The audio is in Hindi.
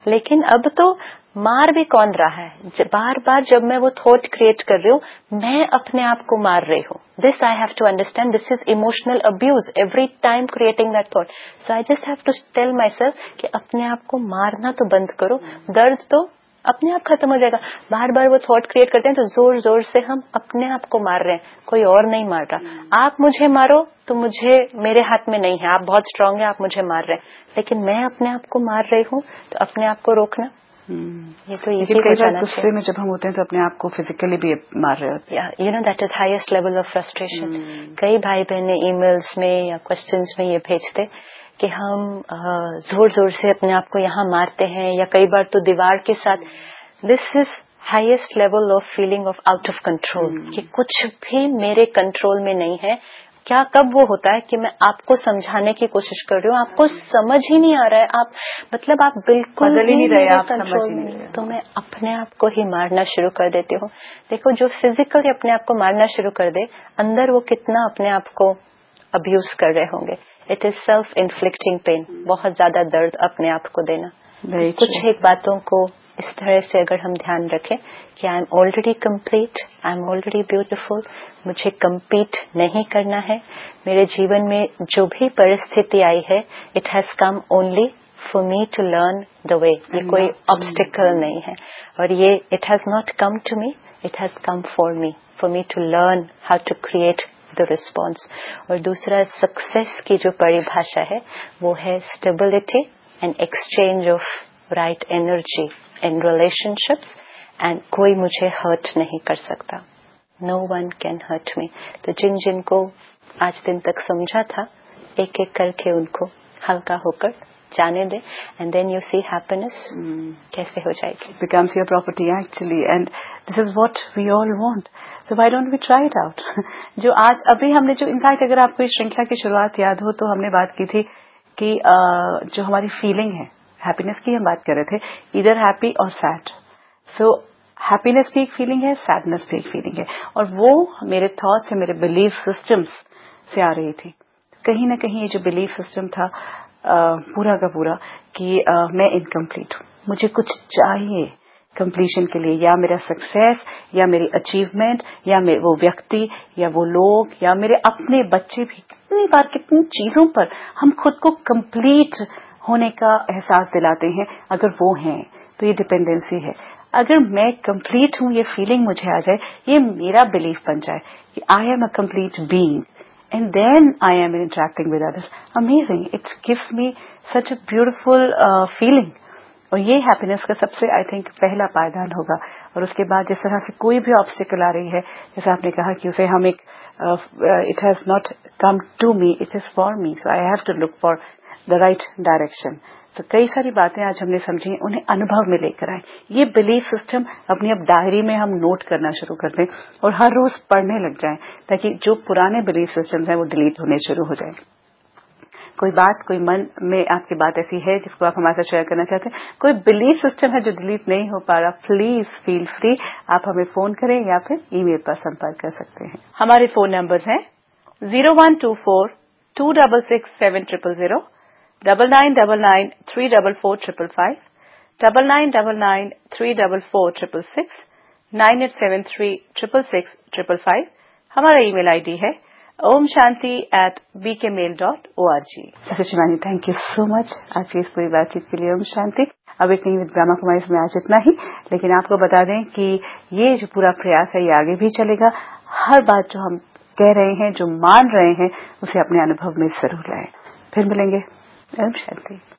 लेकिन अब तो मार भी कौन रहा है? बार बार जब मैं वो थॉट क्रिएट कर रही हूँ, मैं अपने आप को मार रही हूँ. This I have to understand. This is emotional abuse every time creating that thought. So I just have to tell my self कि अपने आप को मारना तो बंद करो. दर्द तो अपने आप खत्म हो जाएगा. बार बार वो थॉट क्रिएट करते हैं तो जोर जोर से हम अपने आप को मार रहे हैं, कोई और नहीं मार रहा. आप मुझे मारो तो मुझे मेरे हाथ में नहीं है. आप बहुत स्ट्रांग है, आप मुझे मार रहे हैं, लेकिन मैं अपने आप को मार रही हूँ. तो अपने आप को रोकना ये तो इजी हो जाना चाहिए. गुस्से में जब हम होते हैं तो अपने आप को फिजिकली भी मार रहे होते हैं. You know that is highest level of frustration. कई भाई बहने ईमेल्स में या क्वेश्चंस में ये भेजते कि हम जोर जोर से अपने आप को यहाँ मारते हैं, या कई बार तो दीवार के साथ. This is highest level of feeling of out of control, कि कुछ भी मेरे कंट्रोल में नहीं है. क्या कब वो होता है कि मैं आपको समझाने की कोशिश कर रही हूँ, आपको समझ ही नहीं आ रहा है, आप मतलब आप बिल्कुल ही नहीं रहे, आप कंट्रोल में नहीं, तो मैं अपने आप को ही मारना शुरू कर देती हूँ. देखो, जो फिजिकली अपने आप को मारना शुरू कर दे, अंदर वो कितना अपने आप को अब्यूज कर रहे होंगे. It is self inflicting pen. बहुत ज्यादा दर्द अपने आप को देना. कुछ एक बातों को इस तरह से अगर हम ध्यान रखें कि I am already complete, I am already beautiful, मुझे कम्पीट नहीं करना है. मेरे जीवन में जो भी परिस्थिति आई है, it has come only for me to learn the way. ये कोई ऑब्स्टिकल नहीं है, और ये it has not come to me, it has come for me to learn how to create the response. और दूसरा, सक्सेस की जो परिभाषा है वो है stability and exchange of right energy in relationships. And कोई मुझे हर्ट नहीं कर सकता. No one can hurt me. तो जिन जिनको आज दिन तक समझा था, एक एक करके उनको हल्का होकर जाने दे. And then you see happiness कैसे हो जाएगी. Becomes your property actually, and this is what we all want. So why don't we try it out. जो आज अभी हमने जो इनफैक्ट अगर आपको इस श्रृंखला की शुरुआत याद हो तो हमने बात की थी कि जो हमारी फीलिंग है, हैप्पीनेस की हम बात कर रहे थे, इधर हैप्पी और सैड. सो हैप्पीनेस भी एक फीलिंग है, सैडनेस भी एक फीलिंग है, और वो मेरे थॉट्स से, मेरे बिलीफ सिस्टम्स से आ रही थी. कहीं ना कहीं ये जो बिलीफ सिस्टम था पूरा का पूरा कि मैं इनकम्प्लीट हूँ, मुझे कुछ चाहिए कंप्लीशन के लिए, या मेरा सक्सेस, या मेरी अचीवमेंट, या वो व्यक्ति, या वो लोग, या मेरे अपने बच्चे भी. कितनी बार कितनी चीजों पर हम खुद को कंप्लीट होने का एहसास दिलाते हैं. अगर वो हैं तो ये डिपेंडेंसी है. अगर मैं कंप्लीट हूँ, ये फीलिंग मुझे आ जाए, ये मेरा बिलीफ बन जाए कि I am a complete being, and then I am interacting with others. Amazing. It gives me such a beautiful feeling. और ये हैप्पीनेस का सबसे आई थिंक पहला पायदान होगा. और उसके बाद जिस तरह से कोई भी ऑब्स्टिकल आ रही है, जैसे आपने कहा कि उसे हम एक it has not come to me, it is for me, so I have to look for the right direction. तो कई सारी बातें आज हमने समझी, उन्हें अनुभव में लेकर आए. ये बिलीफ सिस्टम अपनी अब डायरी में हम नोट करना शुरू कर दें और हर रोज पढ़ने लग जाएं, ताकि जो पुराने बिलीफ सिस्टम्स हैं वो डिलीट होने शुरू हो जाएं. कोई बात, कोई मन में आपकी बात ऐसी है जिसको आप हमारे साथ शेयर करना चाहते हैं, कोई बिलीफ सिस्टम है जो डिलीट नहीं हो पा रहा, प्लीज फील फ्री. आप हमें फोन करें या फिर ईमेल पर संपर्क कर सकते हैं. हमारे फोन नंबर्स हैं 0124-266-7000, 9999-344-555, 9999-344-666, 9873-666-555. हमारा ईमेल आईडी है omshanti@bkmail.org. Shivani, thank you so much आज की इस पूरी बातचीत के लिए. ओम शांति. अब एक नहीं विद ब्रह्मा कुमारी में आज इतना ही, लेकिन आपको बता दें कि ये जो पूरा प्रयास है ये आगे भी चलेगा. हर बात जो हम कह रहे हैं, जो मान रहे हैं, उसे अपने अनुभव में जरूर लाएं. फिर मिलेंगे. ओम शांति.